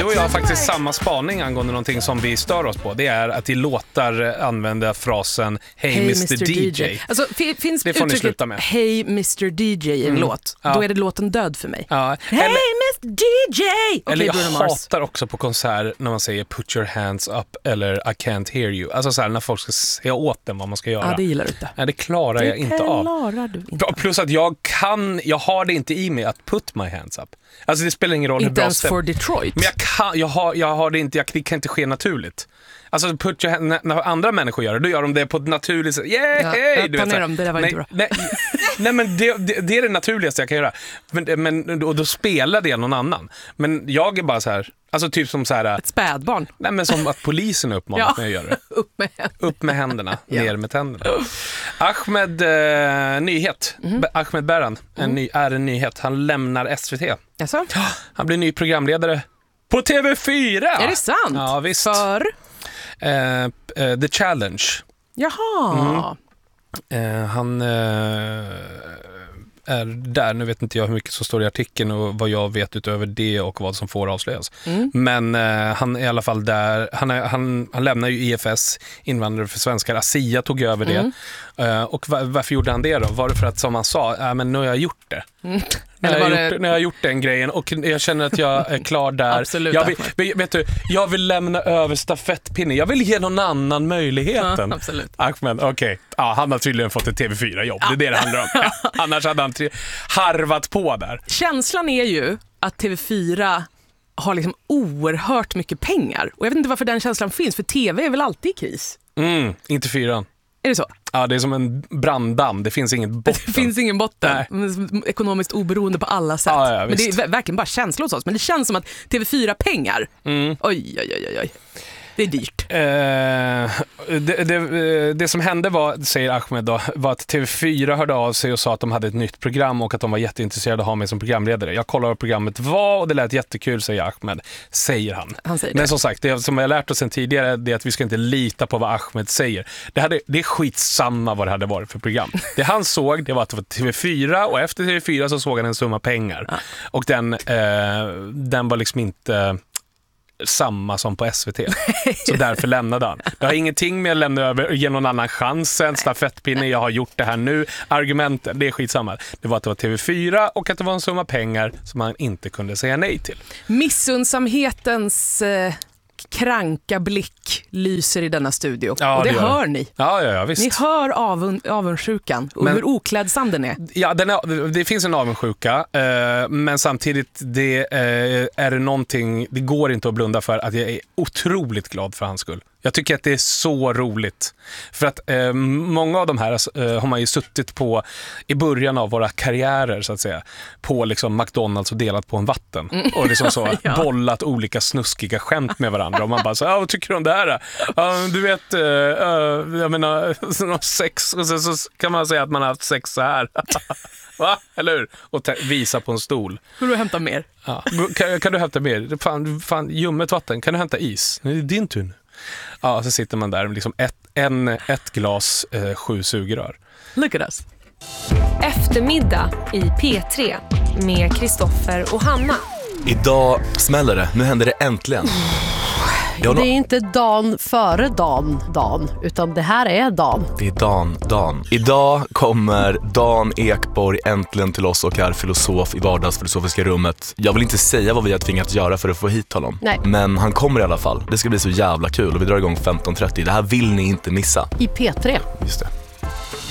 och jag har faktiskt samma spaning angående någonting som vi stör oss på. Det är att i låtar använder frasen Hey Mr. DJ. Alltså, finns det får ni sluta med. Hey Mr. DJ i en låt, då är det låten död för mig. Ja. Hey Mr. DJ! Eller jag hatar också på konsert när man säger put your hands up eller I can't hear you. Alltså så här, när folk ska säga åt dem vad man ska göra. Ja, det gillar du inte. Nej, det klarar jag inte av. Plus att jag har det inte i mig att put my hands up. Alltså det spelar ingen roll hur bra ens för Detroit. Men jag har det inte, det kan inte ske naturligt. Alltså när andra människor gör det, då gör de det på ett naturligt sätt. Hey, du vet, ner dem, det där var inte bra. Nej, men det är det naturligaste jag kan göra. Men då spelar det någon annan. Men jag är bara så här, alltså typ som så här, ett spädbarn. Nej, men som att polisen uppmanat mig att göra det. Upp med händerna, ner med tänderna. Ahmed nyhet. Ahmed Beran är en nyhet. Han lämnar SVT. Jaså? Han blir ny programledare på TV4. Är det sant? Ja, visst. För? The Challenge. Jaha. Han är där, nu vet inte jag hur mycket som står i artikeln och vad jag vet utöver det och vad som får avslöjas. Men han är i alla fall där, han lämnar ju IFS, Invandrare för svenskar. Asia tog över det. Och varför gjorde han det då? Var det för att, som han sa, men nu har jag gjort det. Nu har jag gjort den grejen och jag känner att jag är klar där. Absolut. Jag vill lämna över stafettpinnen. Jag vill ge någon annan möjligheten. Ja, absolut. Ahmed, okej. Ja, han har tydligen fått ett TV4-jobb. Det är det handlar om. Ja, annars hade han harvat på där. Känslan är ju att TV4 har liksom oerhört mycket pengar. Och jag vet inte varför den känslan finns, för TV är väl alltid i kris. Inte 4. Är det så? Ja, det är som en branddamm. Det finns ingen botten. Det finns ingen botten. Ekonomiskt oberoende på alla sätt. Ja, men det är verkligen bara känsla hos oss. Men det känns som att TV4-pengar, oj. Det är dyrt. Det som hände var, säger Ahmed då, var att TV4 hörde av sig och sa att de hade ett nytt program och att de var jätteintresserade av att ha mig som programledare. Jag kollade vad programmet var och det lät jättekul, säger Ahmed. Säger han. Men som sagt, det som jag har lärt oss sen tidigare, det är att vi ska inte lita på vad Ahmed säger. Det är skitsamma vad det hade varit för program. Det han såg, det var att det var TV4 och efter TV4 så såg han en summa pengar. Ja. Och den var liksom inte samma som på SVT. Så därför lämnade han. Det har ingenting med att lämna över och ge någon annan chans. En stafettpinne, jag har gjort det här nu. Argumenten, det är skitsamma. Det var att det var TV4 och att det var en summa pengar som man inte kunde säga nej till. Missundsamhetens kranka blick lyser i denna studio. Ja, och det hör ni. Ja, visst. Ni hör avundsjukan och hur oklädsam den är. Ja, det finns en avundsjuka, men samtidigt är det någonting, det går inte att blunda för att jag är otroligt glad för hans skull. Jag tycker att det är så roligt. För att många av de här har man ju suttit på i början av våra karriärer så att säga. På liksom McDonalds och delat på en vatten. Och liksom så bollat olika snuskiga skämt med varandra. Och man bara så, vad tycker du om det här? Du vet, jag menar, sex. Och sen så kan man säga att man har haft sex så här. Va? Eller hur? Och visa på en stol. Vill du hämta mer? Ja. Kan du hämta mer? Fan, ljummet vatten. Kan du hämta is? Det är din tur nu. Ja, så sitter man där med liksom ett glas 7 sugrör. Look at us. Eftermiddag i P3 med Kristoffer och Hanna. Idag smäller det. Nu händer det äntligen. Det är inte dagen före dagen, utan det här är dagen. Det är dagen. Idag kommer Dan Ekborg äntligen till oss och är filosof i vardagsfilosofiska rummet. Jag vill inte säga vad vi har tvingat göra för att få hit honom. Nej. Men han kommer i alla fall. Det ska bli så jävla kul och vi drar igång 15.30. Det här vill ni inte missa. I P3. Just det.